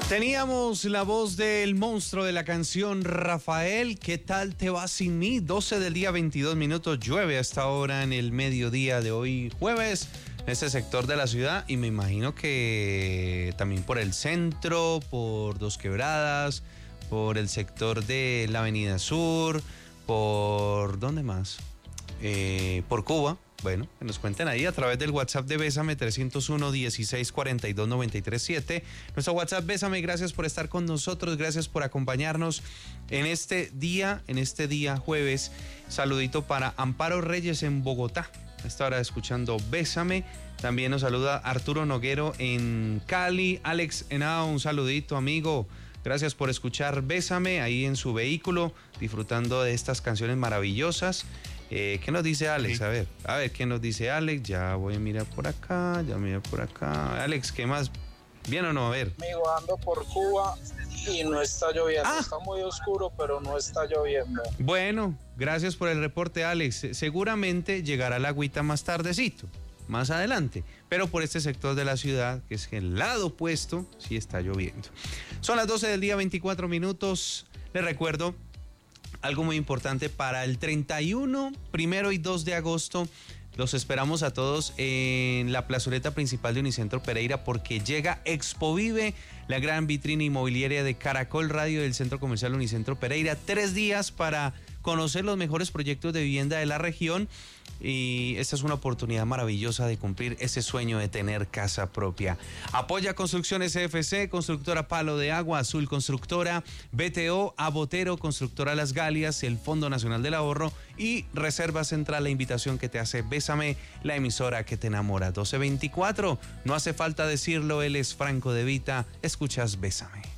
Teníamos la voz del monstruo de la canción, Rafael. ¿Qué tal te va sin mí? 12 del día, 22 minutos. Llueve hasta ahora en el mediodía de hoy, jueves, en este sector de la ciudad. Y me imagino que también por el centro, por Dos Quebradas, por el sector de la Avenida Sur, por... ¿dónde más? Por Cuba. Bueno, que nos cuenten ahí a través del WhatsApp de Bésame 301-1642-937. Nuestro WhatsApp Bésame, gracias por estar con nosotros, gracias por acompañarnos en este día jueves. Saludito para Amparo Reyes en Bogotá. A esta hora escuchando Bésame. También nos saluda Arturo Noguero en Cali. Alex Henao, un saludito, amigo. Gracias por escuchar Bésame ahí en su vehículo, disfrutando de estas canciones maravillosas. ¿Qué nos dice Alex? Sí. A ver, ¿qué nos dice Alex? Ya voy a mirar por acá, Alex, ¿qué más? ¿Bien o no? A ver. Amigo, ando por Cuba y no está lloviendo. Ah. Está muy oscuro, pero no está lloviendo. Bueno, gracias por el reporte, Alex. Seguramente llegará la agüita más tardecito, más adelante, pero por este sector de la ciudad, que es el lado opuesto, sí está lloviendo. Son las 12 del día, 24 minutos. Les recuerdo algo muy importante para el 31, 1 y 2 de agosto. Los esperamos a todos en la plazoleta principal de Unicentro Pereira porque llega Expovive, la gran vitrina inmobiliaria de Caracol Radio del Centro Comercial Unicentro Pereira. 3 días para conocer los mejores proyectos de vivienda de la región. Y esta es una oportunidad maravillosa de cumplir ese sueño de tener casa propia. Apoya Construcciones CFC, Constructora Palo de Agua, Azul Constructora, BTO, Abotero, Constructora Las Galias, el Fondo Nacional del Ahorro y Reserva Central, la invitación que te hace Bésame, la emisora que te enamora. 1224, no hace falta decirlo, él es Franco De Vita, escuchas Bésame.